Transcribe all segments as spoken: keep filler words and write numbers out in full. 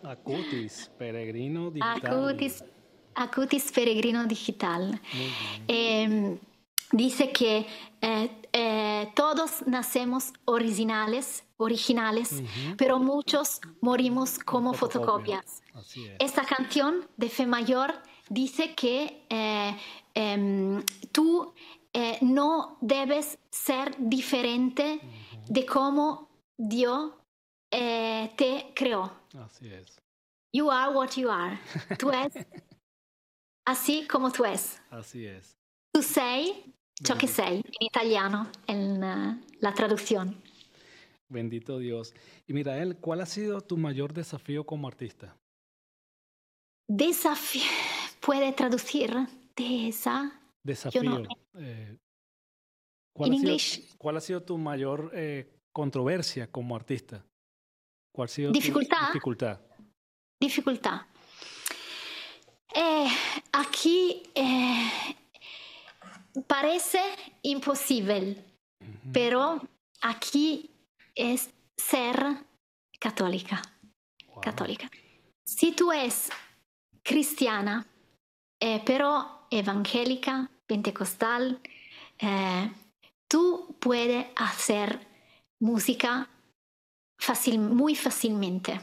Acutis, peregrino digital. Acutis, Acutis Peregrino Digital. Muy bien. Eh, dice que eh, eh, todos nacemos originales, originales, Ujú. pero muchos morimos como Fotocopia. fotocopias. Así es. Esta canción de Fe Mayor dice que eh, em, tú eh, no debes ser diferente Ujú. de cómo Dios eh, te creó. Así es. You are what you are. Tú eres así como tú es. Así es. Tu sei ciò che Bendito, sei, in italiano, en uh, la traducción. bendito Dios. Y Mirael, ¿cuál ha sido tu mayor desafío como artista? Desafío, puede traducir desa, yo no, Desafío. eh, ¿cuál in ha sido, English, cuál ha sido tu mayor eh, controversia como artista? ¿Cuál ha sido tu dificultad, dificultad? dificultad. Eh, aquí eh, parece imposible, Ujú. pero aquí es ser católica, Wow. católica. Si tú eres cristiana, eh, pero evangélica, pentecostal, eh, tú puedes hacer música fácil, muy fácilmente.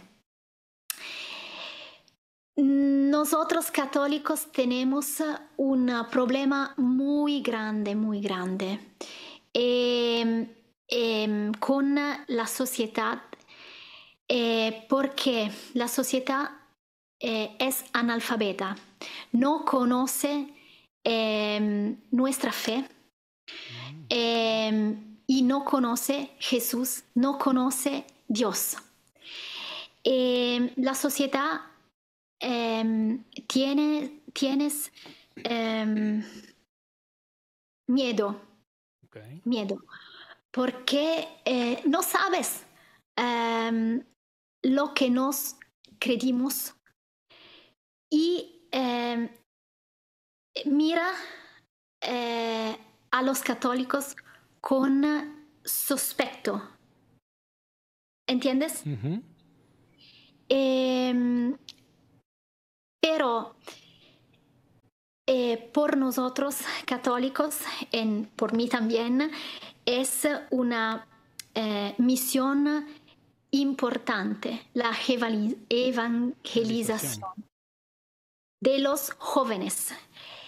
Nosotros católicos tenemos uh, un uh, problema muy grande, muy grande em, em, con la sociedad, eh, porque la sociedad eh, es analfabeta, no conoce em, nuestra fe Mm. em, y no conoce Jesús, no conoce Dios. Em, la sociedad em, tiene, tienes em, miedo, Okay. miedo, porque eh, no sabes em, lo que nos creímos y em, mira eh, a los católicos con sospecho, ¿entiendes? Ujú. Em, pero eh, por nosotros católicos, en, por mí también, es una eh, misión importante, la evangelización Realización. de los jóvenes.